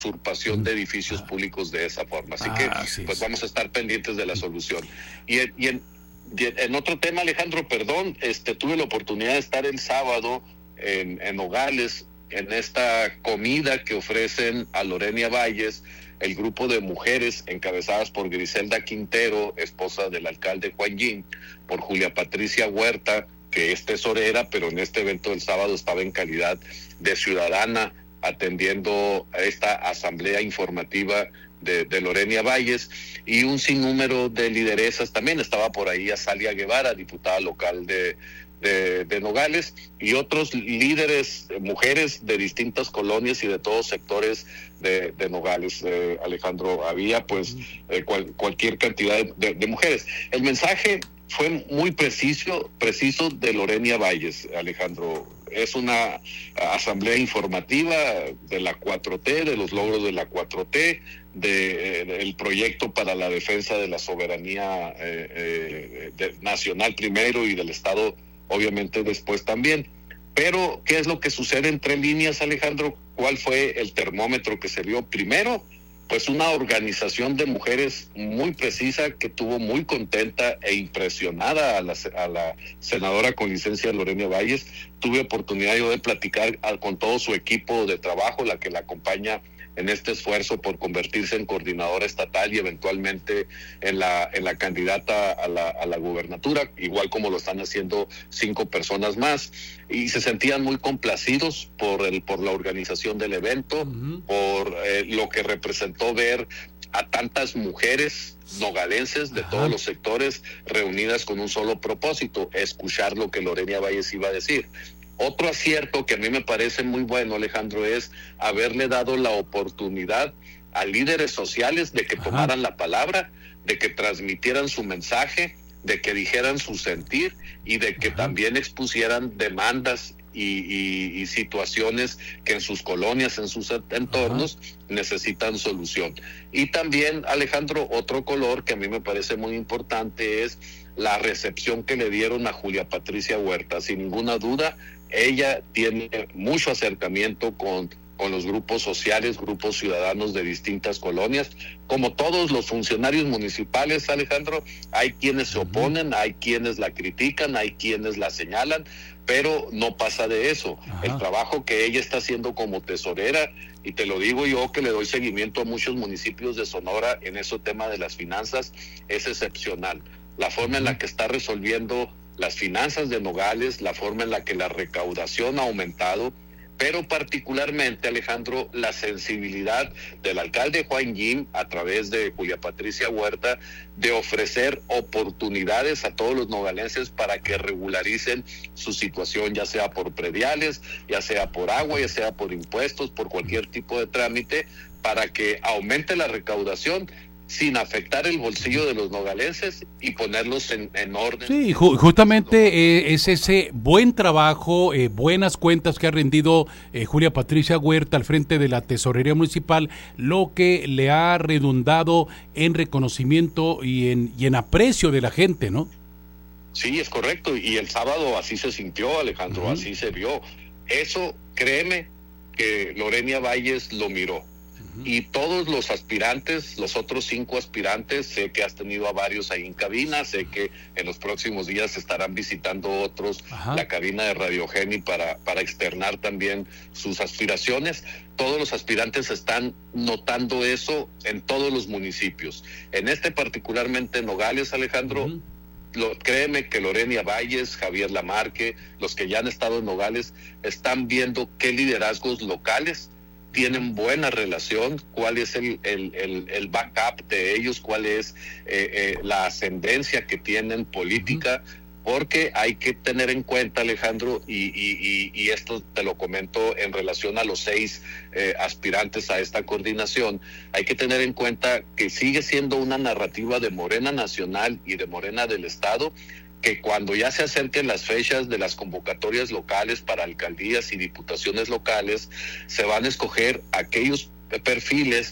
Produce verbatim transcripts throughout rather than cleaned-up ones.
usurpación de edificios públicos de esa forma. Así Ah, que sí, pues sí. vamos a estar pendientes de la solución. Y, en- y en, y en otro tema, Alejandro, perdón, este tuve la oportunidad de estar el sábado en, en Nogales, en esta comida que ofrecen a Lorenia Valles, el grupo de mujeres encabezadas por Griselda Quintero, esposa del alcalde Juan Yín, por Julia Patricia Huerta, que es tesorera, pero en este evento del sábado estaba en calidad de ciudadana atendiendo a esta asamblea informativa de, de Lorenia Valles, y un sinnúmero de lideresas también. Estaba por ahí Azalia Guevara, diputada local de, de, de Nogales, y otros líderes, mujeres de distintas colonias y de todos sectores de, de Nogales. Eh, Alejandro, había pues eh, cual, cualquier cantidad de, de, de mujeres. El mensaje fue muy preciso, preciso de Lorenia Valles, Alejandro. Es una asamblea informativa de la cuatro T, de los logros de la cuatro T, de, de el proyecto para la defensa de la soberanía eh, eh, de, nacional primero y del Estado obviamente después también. Pero, ¿qué es lo que sucede entre líneas, Alejandro? ¿Cuál fue el termómetro que se vio? Primero, pues una organización de mujeres muy precisa, que tuvo muy contenta e impresionada a la, a la senadora con licencia Lorenia Valles. Tuve oportunidad yo de platicar a, con todo su equipo de trabajo, la que la acompaña en este esfuerzo por convertirse en coordinadora estatal y eventualmente en la en la candidata a la, a la gubernatura, igual como lo están haciendo cinco personas más, y se sentían muy complacidos por el por la organización del evento, uh-huh. por eh, lo que representó ver a tantas mujeres nogalenses de Ajá. todos los sectores reunidas con un solo propósito: escuchar lo que Lorenia Valles iba a decir. Otro acierto que a mí me parece muy bueno, Alejandro, es haberle dado la oportunidad a líderes sociales de que Ajá. tomaran la palabra, de que transmitieran su mensaje, de que dijeran su sentir y de que Ajá. también expusieran demandas y, y, y situaciones que en sus colonias, en sus entornos, Ajá. necesitan solución. Y también, Alejandro, otro color que a mí me parece muy importante es la recepción que le dieron a Julia Patricia Huerta. Sin ninguna duda, ella tiene mucho acercamiento con, con los grupos sociales, grupos ciudadanos de distintas colonias. Como todos los funcionarios municipales, Alejandro, hay quienes se oponen, hay quienes la critican, hay quienes la señalan, pero no pasa de eso. Ajá. El trabajo que ella está haciendo como tesorera, y te lo digo yo que le doy seguimiento a muchos municipios de Sonora en ese tema de las finanzas, es excepcional. La forma en la que está resolviendo las finanzas de Nogales, la forma en la que la recaudación ha aumentado, pero particularmente, Alejandro, la sensibilidad del alcalde Juan Yín a través de Julia Patricia Huerta de ofrecer oportunidades a todos los nogalenses para que regularicen su situación, ya sea por prediales, ya sea por agua, ya sea por impuestos, por cualquier tipo de trámite, para que aumente la recaudación sin afectar el bolsillo de los nogalenses y ponerlos en, en orden. Sí, ju- justamente eh, es ese buen trabajo, eh, buenas cuentas que ha rendido eh, Julia Patricia Huerta al frente de la Tesorería Municipal, lo que le ha redundado en reconocimiento y en, y en aprecio de la gente, ¿no? Sí, es correcto, y el sábado así se sintió, Alejandro, uh-huh. así se vio. Eso, créeme, que Lorenia Valles lo miró. Y todos los aspirantes, los otros cinco aspirantes, sé que has tenido a varios ahí en cabina, sé que en los próximos días estarán visitando otros Ajá. la cabina de Radio Geni para, para externar también sus aspiraciones. Todos los aspirantes están notando eso en todos los municipios. En este particularmente Nogales, Alejandro, uh-huh. Lo, créeme que Lorenia Valles, Javier Lamarque, los que ya han estado en Nogales, están viendo qué liderazgos locales tienen buena relación, cuál es el, el, el, el backup de ellos, cuál es eh, eh, la ascendencia que tienen política, porque hay que tener en cuenta, Alejandro, y, y, y esto te lo comento en relación a los seis eh, aspirantes a esta coordinación, hay que tener en cuenta que sigue siendo una narrativa de Morena Nacional y de Morena del Estado, que cuando ya se acerquen las fechas de las convocatorias locales para alcaldías y diputaciones locales, se van a escoger aquellos perfiles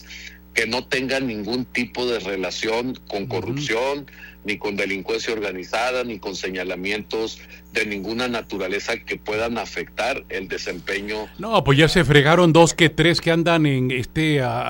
que no tengan ningún tipo de relación con corrupción, uh-huh. ni con delincuencia organizada, ni con señalamientos de ninguna naturaleza que puedan afectar el desempeño. No, pues ya se fregaron dos que tres que andan en este... Uh,